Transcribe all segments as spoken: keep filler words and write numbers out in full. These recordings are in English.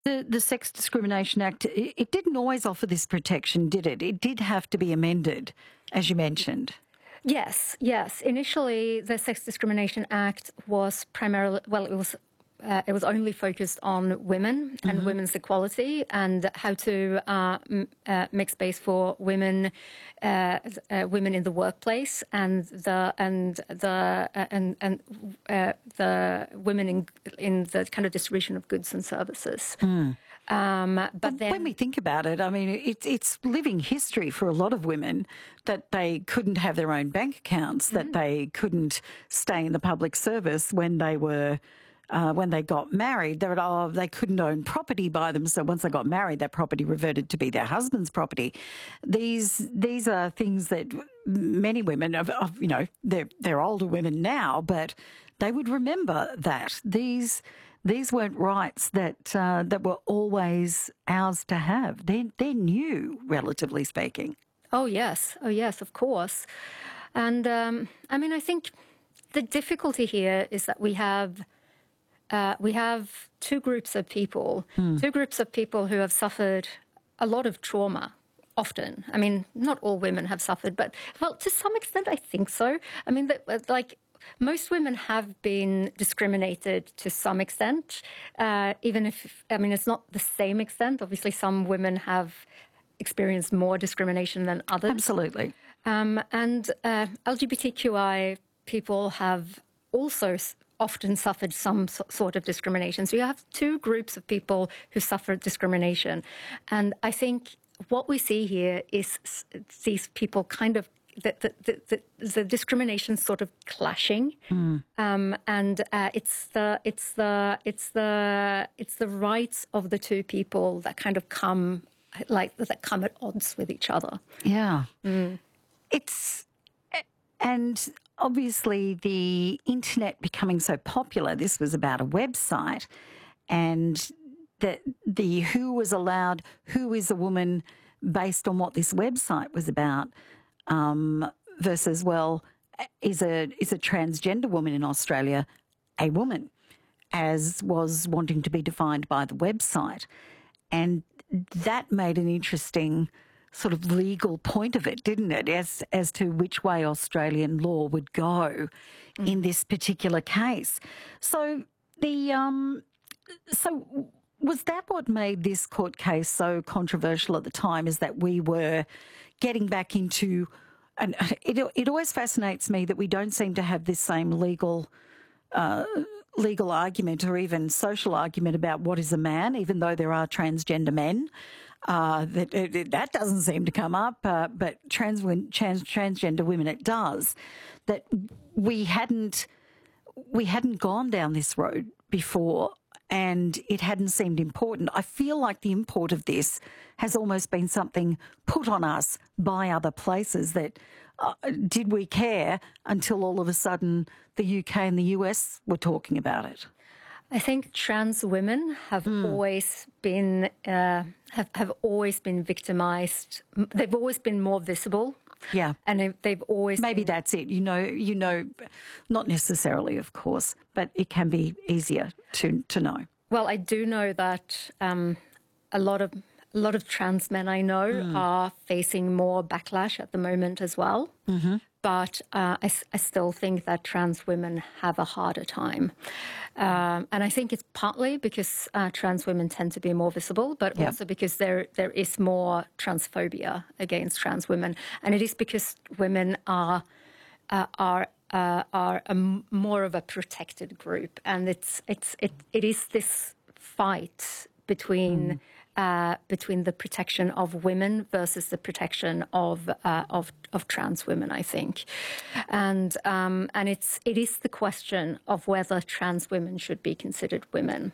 The the Sex Discrimination Act, it, it didn't always offer this protection, did it? It did have to be amended, as you mentioned. Yes, yes. Initially, the Sex Discrimination Act was primarily, well, it was uh, it was only focused on women and mm-hmm. women's equality and how to uh, m- uh, make space for women, uh, uh, women in the workplace and the and the uh, and and uh, the women in in the kind of distribution of goods and services. Mm. Um, but well, then, when we think about it, I mean, it's it's living history for a lot of women that they couldn't have their own bank accounts, mm-hmm. that they couldn't stay in the public service when they were uh, when they got married. They, were, oh, they couldn't own property by them, so once they got married, that property reverted to be their husband's property. These these are things that many women, of, of, you know, they're they're older women now, but they would remember that these. These weren't rights that uh, that were always ours to have. They're, they're new, relatively speaking. Oh, yes. Oh, yes, of course. And, um, I mean, I think the difficulty here is that we have uh, we have two groups of people, hmm. two groups of people who have suffered a lot of trauma, often. I mean, not all women have suffered, but, well, to some extent, I think so. I mean, that, like... Most women have been discriminated to some extent, uh, even if, I mean, it's not the same extent. Obviously, some women have experienced more discrimination than others. Absolutely. Um, and uh, L G B T Q I people have also often suffered some so- sort of discrimination. So you have two groups of people who suffer discrimination. And I think what we see here is these people kind of The, the, the, the discrimination sort of clashing, mm. um, and uh, it's the it's the it's the it's the rights of the two people that kind of come like that come at odds with each other. Yeah, mm. It's and obviously the internet becoming so popular. This was about a website, and the the who was allowed, who is a woman, based on what this website was about. Um, versus, well, is a is a transgender woman in Australia a woman, as was wanting to be defined by the website. And that made an interesting sort of legal point of it, didn't it, as as to which way Australian law would go mm. in this particular case. So the um, so was that what made this court case so controversial at the time, is that we were getting back into, and it it always fascinates me that we don't seem to have this same legal uh, legal argument or even social argument about what is a man, even though there are transgender men. Uh, that it, that doesn't seem to come up, uh, but trans, trans transgender women it does. That we hadn't we hadn't gone down this road before, and it hadn't seemed important. I feel like the import of this has almost been something put on us by other places that uh, did we care until all of a sudden the U K and the U S were talking about it. I think trans women have mm. always been uh, have, have always been victimized. They've always been more visible. Yeah. And they've always Maybe been... that's it. You know, you know, not necessarily, of course, but it can be easier to, to know. Well, I do know that um, a lot of a lot of trans men I know mm. are facing more backlash at the moment as well. Mm-hmm. But uh, I, I still think that trans women have a harder time. Um, and I think it's partly because uh, trans women tend to be more visible, but yep. also because there there is more transphobia against trans women. And it is because women are uh, are uh, are a m- more of a protected group. And it's it's it it is this fight between... Mm. Uh, between the protection of women versus the protection of uh, of, of trans women, I think, and um, and it's it is the question of whether trans women should be considered women,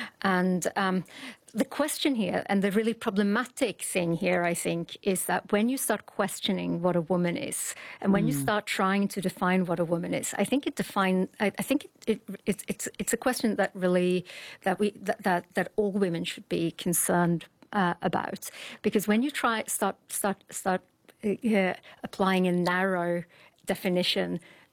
and um, the question here and the really problematic thing here, I think, is that when you start questioning what a woman is, and when mm. you start trying to define what a woman is, I think it define. I, I think it, it, it's it's it's a question that really that we that that, that all women should be concerned uh, about, because when you try start start start uh, applying a narrow definition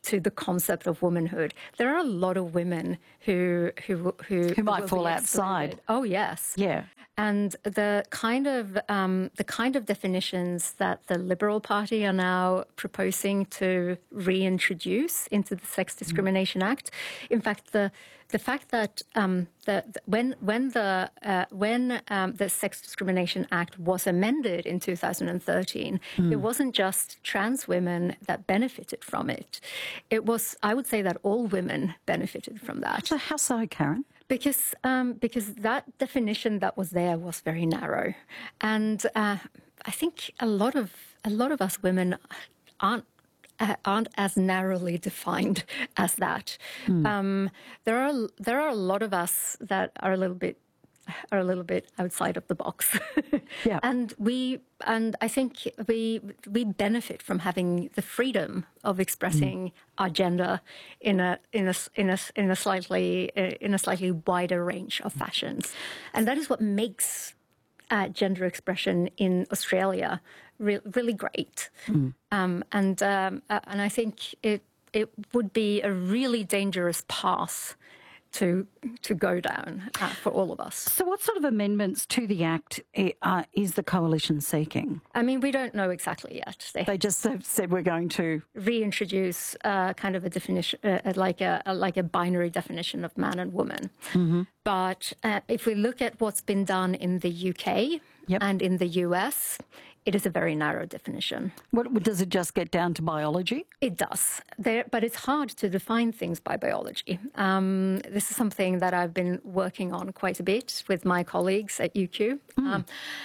to the concept of womanhood. There are a lot of women who who who, who might will fall be outside. excluded. Oh yes, Yeah. and the kind of um, the kind of definitions that the Liberal Party are now proposing to reintroduce into the Sex Discrimination Act. In fact, the the fact that um, the, the when when the uh, when um, the Sex Discrimination Act was amended in two thousand thirteen, mm. it wasn't just trans women that benefited from it. It was, I would say, that all women benefited from that. So how so, Karen? Because um, because that definition that was there was very narrow, and uh, I think a lot of a lot of us women aren't uh, aren't as narrowly defined as that. Mm. Um, there are there are a lot of us that are a little bit are a little bit outside of the box. Yeah. And we and I think we we benefit from having the freedom of expressing mm. our gender in a in a in a in a slightly in a slightly wider range of fashions, and that is what makes uh, gender expression in Australia re- really great. Mm. Um, and um, uh, and I think it it would be a really dangerous path to to go down uh, for all of us. So what sort of amendments to the Act uh, is the Coalition seeking? I mean, we don't know exactly yet. They, they just have said we're going to reintroduce uh, kind of a definition, uh, like a, a like a binary definition of man and woman. Mm-hmm. But uh, if we look at what's been done in the U K yep. and in the U S, it is a very narrow definition. What, does it just get down to biology? It does, there, but it's hard to define things by biology. Um, this is something that I've been working on quite a bit with my colleagues at U Q. Mm. Um,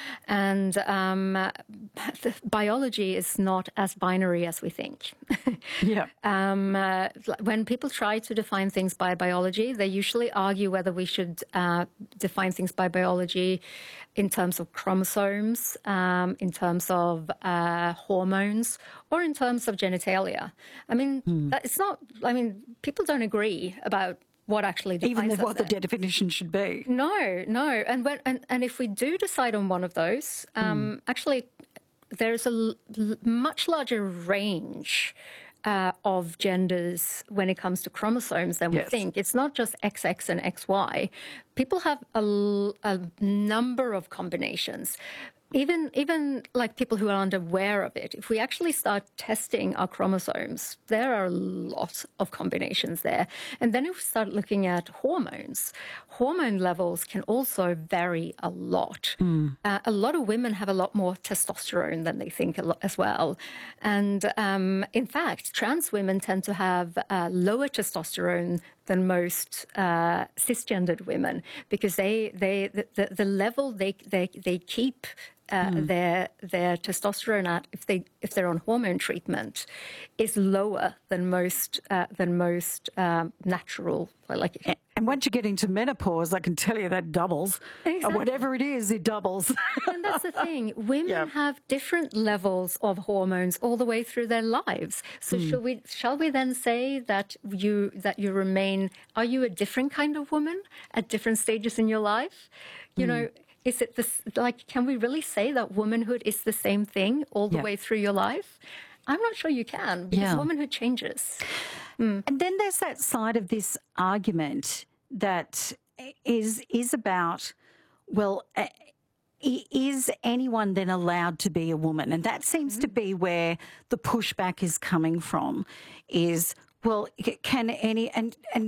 and um, the biology is not as binary as we think. Yeah. Um, uh, when people try to define things by biology, they usually argue whether we should uh, define things by biology in terms of chromosomes, um, in terms of uh, hormones, or in terms of genitalia. I mean, mm. that, it's not, I mean, people don't agree about what actually defines even us what there. The definition should be. No, no. And when and, and if we do decide on one of those, um, mm. actually, there's a l- much larger range Uh, of genders when it comes to chromosomes than we yes. think. It's not just X X and X Y. People have a, a number of combinations. Even even like people who are unaware of it, if we actually start testing our chromosomes, there are a lot of combinations there. And then if we start looking at hormones, hormone levels can also vary a lot. Mm. Uh, a lot of women have a lot more testosterone than they think a lot as well. And um, in fact, trans women tend to have uh, lower testosterone than most uh, cisgendered women because they they the, the, the level they they they keep Uh, mm. their their testosterone at if they if they're on hormone treatment is lower than most uh, than most um, natural like. And once you get into menopause, I can tell you that doubles. Exactly. Or whatever it is, it doubles. And that's the thing. Women yep. have different levels of hormones all the way through their lives. So mm. shall we shall we then say that you that you remain? Are you a different kind of woman at different stages in your life? You mm. know. Is it this, like, can we really say that womanhood is the same thing all the yeah. way through your life? I'm not sure you can, because yeah. womanhood changes. Mm. And then there's that side of this argument that is is about, well, uh, is anyone then allowed to be a woman? And that seems mm-hmm. to be where the pushback is coming from, is, well, can any, and, and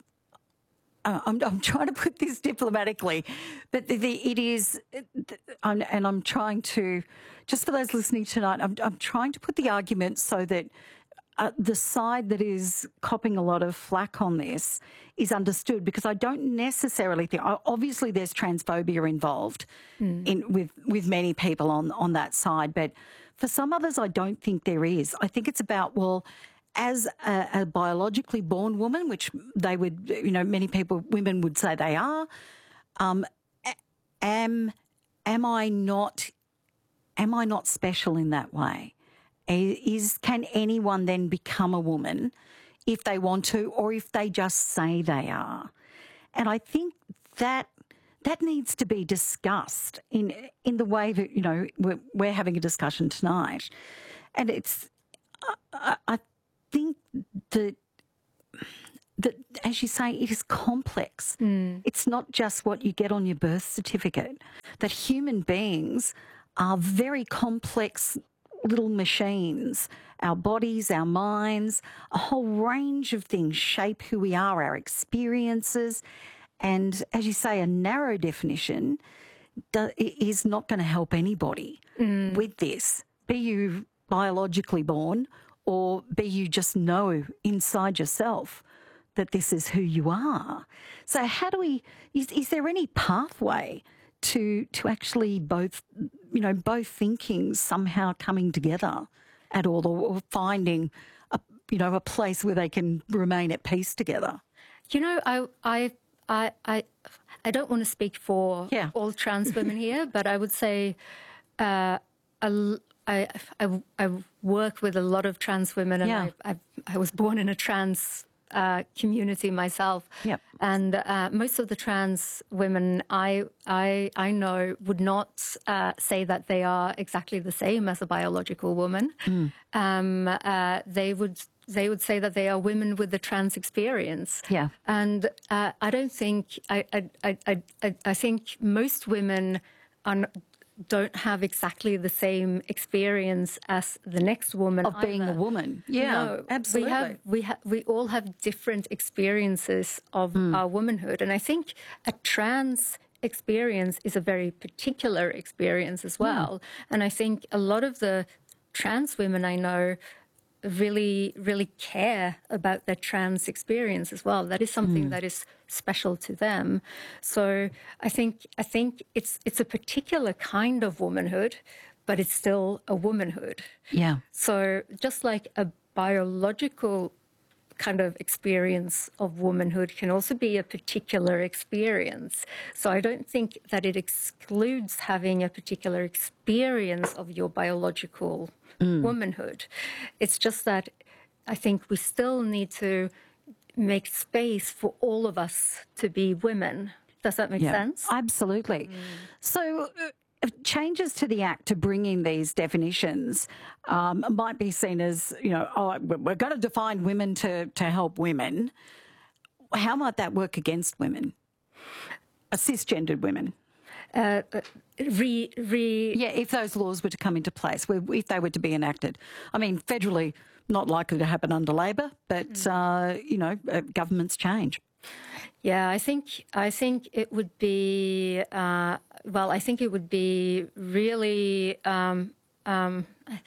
Uh, I'm, I'm trying to put this diplomatically, but the, the, it is, I'm, and I'm trying to, just for those listening tonight, I'm, I'm trying to put the argument so that uh, the side that is copping a lot of flack on this is understood, because I don't necessarily think, obviously there's transphobia involved mm. in with, with many people on, on that side, but for some others I don't think there is. I think it's about, well, as a, a biologically born woman, which they would, you know, many people, women would say they are, um, am am I not am I not special in that way? Is can anyone then become a woman if they want to, or if they just say they are? And I think that that needs to be discussed in in the way that, you know, we're, we're having a discussion tonight, and it's I. I think that that, as you say, it is complex. Mm. It's not just what you get on your birth certificate. That human beings are very complex little machines. Our bodies, our minds, a whole range of things shape who we are, our experiences. And as you say, a narrow definition do, is not going to help anybody mm. with this. Be you biologically born or be you just know inside yourself that this is who you are. So how do we, is, is there any pathway to to actually both, you know, both thinkings somehow coming together at all, or, or finding, a, you know, a place where they can remain at peace together? You know, I I I I, I don't want to speak for yeah. all trans women here, but I would say uh, I, I, I, I work with a lot of trans women, and yeah. I, I, I was born in a trans Uh, community myself, yep. and uh, most of the trans women I I I know would not uh, say that they are exactly the same as a biological woman. Mm. Um, uh, they would they would say that they are women with the trans experience. Yeah, and uh, I don't think I I, I I I think most women are don't have exactly the same experience as the next woman of being either. a woman. Yeah, no, absolutely. We have we have we all have different experiences of mm. our womanhood, and I think a trans experience is a very particular experience as well. Mm. And I think a lot of the trans women I know really really care about their trans experience as well. That is something mm. that is special to them. So I think I think it's it's a particular kind of womanhood, but it's still a womanhood. Yeah. So just like a biological kind of experience of womanhood can also be a particular experience. So I don't think that it excludes having a particular experience of your biological mm. womanhood. It's just that I think we still need to make space for all of us to be women. Does that make yeah, sense? Absolutely. Mm. So uh, changes to the Act to bring in these definitions um, might be seen as, you know, oh, we're going to define women to, to help women. How might that work against women, uh, cisgendered women? Uh, re, re... Yeah, if those laws were to come into place, if they were to be enacted. I mean, federally, not likely to happen under Labor, but, mm. uh, you know, uh, governments change. Yeah, I think I think it would be, uh, well, I think it would be really, um, um,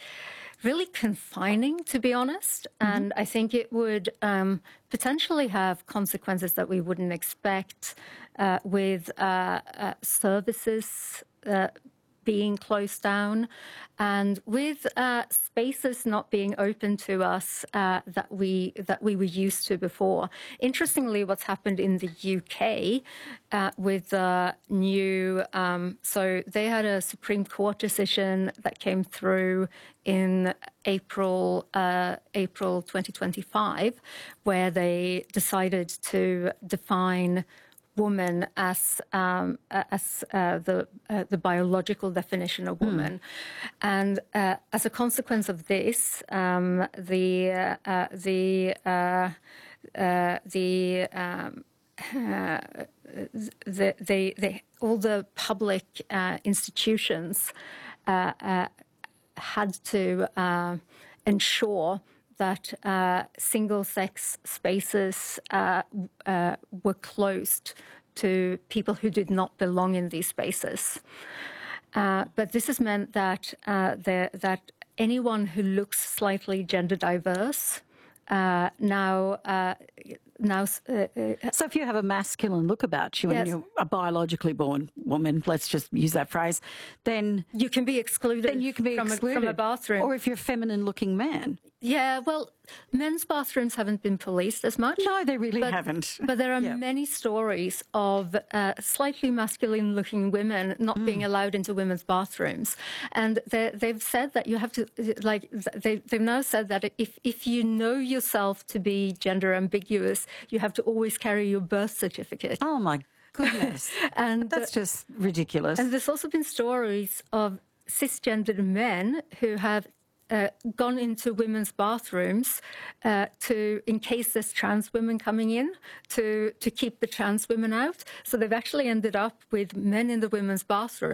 really confining, to be honest. Mm-hmm. And I think it would um, potentially have consequences that we wouldn't expect uh, with uh, uh, services uh, being closed down, and with uh, spaces not being open to us uh, that we that we were used to before. Interestingly, what's happened in the U K uh, with the new, um, so they had a Supreme Court decision that came through in April uh, April twenty twenty-five, where they decided to define woman as um, as uh, the uh, the biological definition of woman, mm. and uh, as a consequence of this, um, the uh, uh, the uh, uh, the, um, uh, the the the all the public uh, institutions uh, uh, had to uh, ensure that uh, single-sex spaces uh, uh, were closed to people who did not belong in these spaces. Uh, but this has meant that uh, the, that anyone who looks slightly gender diverse uh, now uh, now. Uh, uh, so if you have a masculine look about you, yes, and you're a biologically born woman, let's just use that phrase, then you can be excluded. Then you can be from, excluded a, from a bathroom. Or if you're a feminine-looking man. Yeah, well, men's bathrooms haven't been policed as much. No, they really but, haven't. But there are yeah. many stories of uh, slightly masculine-looking women not mm. being allowed into women's bathrooms. And they've said that you have to, like, they, they've now said that if, if you know yourself to be gender ambiguous, you have to always carry your birth certificate. Oh, my goodness. and That's just ridiculous. And there's also been stories of cisgendered men who have uh, gone into women's bathrooms uh, to, in case there's trans women coming in, to, to keep the trans women out. So they've actually ended up with men in the women's bathroom